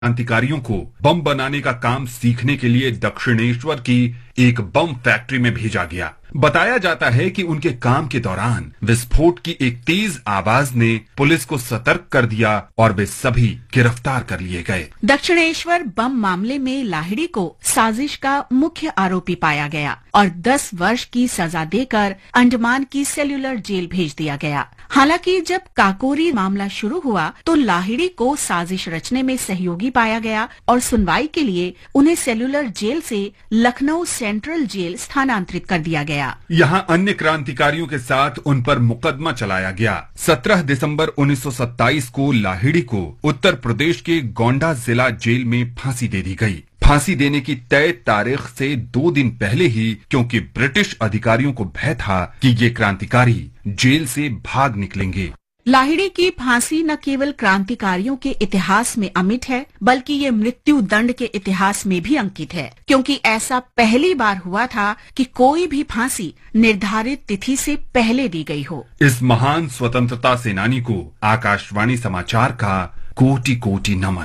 क्रांतिकारियों को बम बनाने का काम सीखने के लिए दक्षिणेश्वर की एक बम फैक्ट्री में भेजा गया। बताया जाता है कि उनके काम के दौरान विस्फोट की एक तेज आवाज ने पुलिस को सतर्क कर दिया और वे सभी गिरफ्तार कर लिए गए। दक्षिणेश्वर बम मामले में लाहिड़ी को साजिश का मुख्य आरोपी पाया गया और 10 वर्ष की सजा देकर अंडमान की सेल्यूलर जेल भेज दिया गया। हालांकि जब काकोरी मामला शुरू हुआ तो लाहिड़ी को साजिश रचने में सहयोगी पाया गया और सुनवाई के लिए उन्हें सेल्यूलर जेल से लखनऊ सेंट्रल जेल स्थानांतरित कर दिया गया। यहाँ अन्य क्रांतिकारियों के साथ उन पर मुकदमा चलाया गया। 17 दिसंबर 1927 को लाहिड़ी को उत्तर प्रदेश के गोंडा जिला जेल में फांसी दे दी गई। फांसी देने की तय तारीख से 2 दिन पहले ही, क्योंकि ब्रिटिश अधिकारियों को भय था कि ये क्रांतिकारी जेल से भाग निकलेंगे। लाहिड़ी की फांसी न केवल क्रांतिकारियों के इतिहास में अमिट है, बल्कि ये मृत्यु दंड के इतिहास में भी अंकित है, क्योंकि ऐसा पहली बार हुआ था कि कोई भी फांसी निर्धारित तिथि से पहले दी गई हो। इस महान स्वतंत्रता सेनानी को आकाशवाणी समाचार का कोटि-कोटि नमन।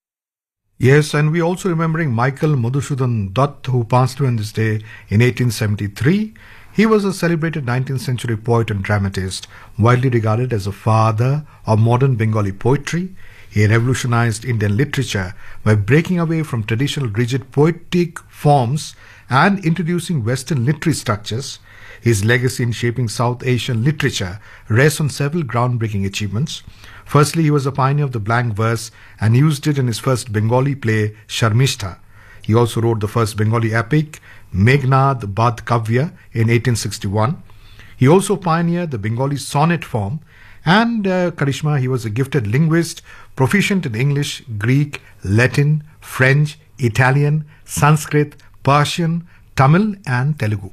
Yes, and we also remembering Michael Madhusudan Dutt, who passed away on this day in 1873. He was a celebrated 19th century poet and dramatist, widely regarded as a father of modern Bengali poetry. He revolutionized Indian literature by breaking away from traditional rigid poetic forms and introducing Western literary structures. His legacy in shaping South Asian literature rests on several groundbreaking achievements. Firstly, he was a pioneer of the blank verse and used it in his first Bengali play, Sharmishta. He also wrote the first Bengali epic, Meghnad Bad Kavya, in 1861. He also pioneered the Bengali sonnet form. And Karishma, he was a gifted linguist, proficient in English, Greek, Latin, French, Italian, Sanskrit, Persian, Tamil and Telugu.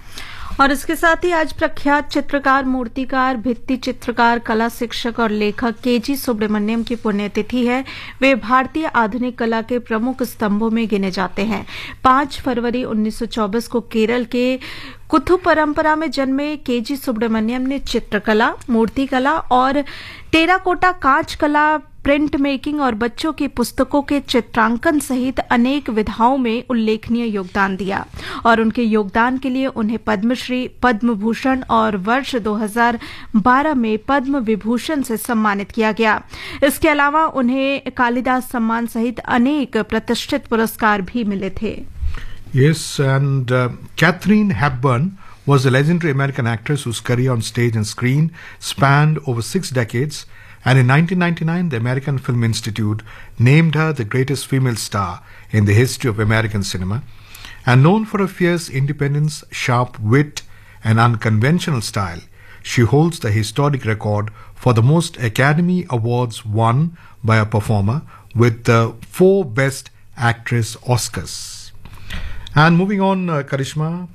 और इसके साथ ही आज प्रख्यात चित्रकार, मूर्तिकार, भित्ति चित्रकार, कला शिक्षक और लेखक केजी सुब्रमण्यम की पुण्यतिथि है। वे भारतीय आधुनिक कला के प्रमुख स्तंभों में गिने जाते हैं। 5 फरवरी 1924 को केरल के कुथु परंपरा में जन्मे केजी सुब्रमण्यम ने चित्रकला, मूर्तिकला और टेराकोटा कांच कला, प्रिंट मेकिंग और बच्चों की पुस्तकों के चित्रांकन सहित अनेक विधाओं में उल्लेखनीय योगदान दिया और उनके योगदान के लिए उन्हें पद्मश्री, पद्म भूषण और वर्ष 2012 में पद्म विभूषण से सम्मानित किया गया। इसके अलावा उन्हें कालिदास सम्मान सहित अनेक प्रतिष्ठित पुरस्कार भी मिले थे। Yes, and Katharine Hepburn was a legendary American actress whose career on stage and screen spanned over 6 decades. And in 1999, the American Film Institute named her the greatest female star in the history of American cinema. And known for her fierce independence, sharp wit, and unconventional style, she holds the historic record for the most Academy Awards won by a performer with the 4 Best Actress Oscars. And moving on, Karishma,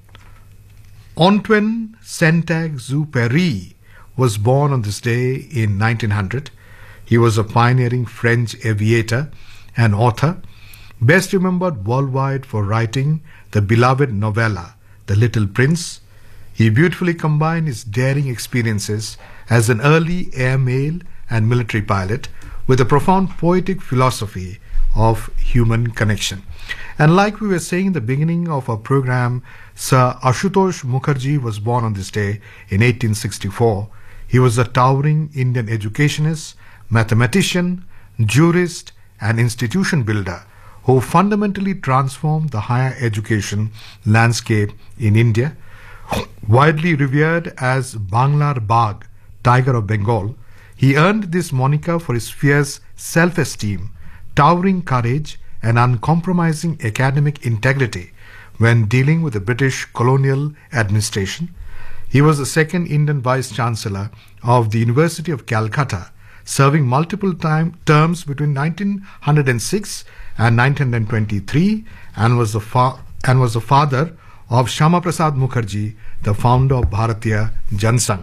Antoine Saint-Exupéry was born on this day in 1900. He was a pioneering French aviator and author, best remembered worldwide for writing the beloved novella, The Little Prince. He beautifully combined his daring experiences as an early airmail and military pilot with a profound poetic philosophy of human connection. And like we were saying in the beginning of our program, Sir Ashutosh Mukherjee was born on this day in 1864. He was a towering Indian educationist, mathematician, jurist, and institution builder who fundamentally transformed the higher education landscape in India. Widely revered as Banglar Bagh, Tiger of Bengal, he earned this moniker for his fierce self-esteem, towering courage, and uncompromising academic integrity when dealing with the British colonial administration. He was the second Indian Vice-Chancellor of the University of Calcutta, serving multiple terms between 1906 and 1923, and was the father of Shama Prasad Mukherjee, the founder of Bharatiya Jansangh.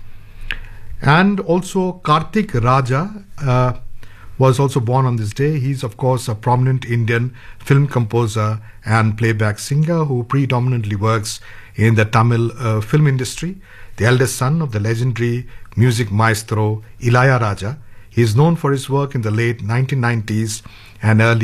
And also Kartik Raja was also born on this day. He's of course a prominent Indian film composer and playback singer who predominantly works in the Tamil film industry. The eldest son of the legendary music maestro Ilayaraja. He is known for his work in the late 1990s an early